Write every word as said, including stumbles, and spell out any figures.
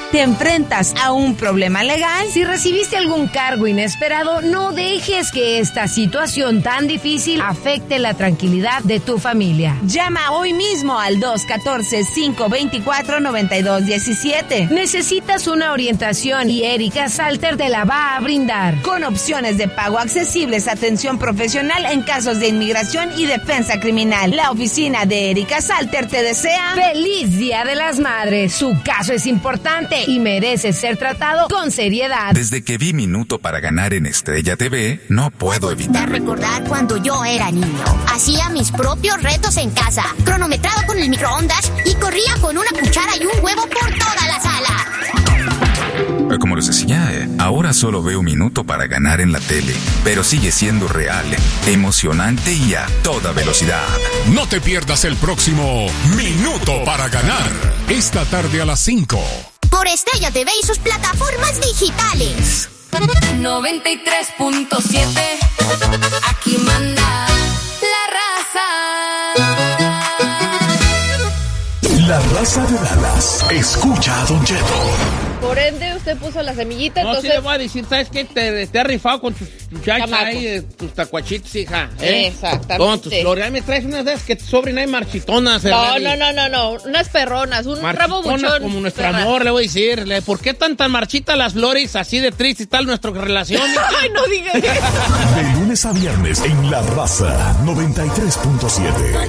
¿Te enfrentas a un problema legal? Si recibiste algún cargo inesperado, no dejes que esta situación tan difícil afecte la tranquilidad de tu familia. Llama hoy mismo al dos uno cuatro, cinco dos cuatro, nueve dos uno siete. Necesitas una orientación y Erika Salter te la va a brindar. Con opciones de pago accesibles, atención profesional en casos de inmigración y defensa criminal. La oficina de Erika Salter te desea ¡Feliz Día de las Madres! Su caso es importante y merece ser tratado con seriedad. Desde que vi Minuto para Ganar en Estrella T V, no puedo evitar recordar cuando yo era niño. Hacía mis propios retos en casa, cronometrado con el microondas y corría con una cuchara y un huevo por toda la sala. Como les decía, eh, ahora solo veo Minuto para Ganar en la tele, pero sigue siendo real, emocionante y a toda velocidad. No te pierdas el próximo Minuto para Ganar, esta tarde a las cinco. Por Estrella T V y sus plataformas digitales. noventa y tres punto siete, aquí manda La Raza. La Raza de Dallas. Escucha a Don Cheto. Por ende, usted puso la semillita, no, entonces... sí le voy a decir, ¿sabes qué? Te, te has rifado con tus muchachos ahí, eh, tus tacuachitos, hija. ¿eh? Exactamente. Con tus flores. Me traes unas de esas que te sobren ahí marchitonas. No, no, no, no, no, unas perronas, un ramo buchón. Como nuestro perra. Amor, le voy a decir. ¿Por qué tan tan marchitas las flores, así de triste está nuestra relación? Ay, no digas eso. De lunes a viernes en La Raza noventa y tres punto siete.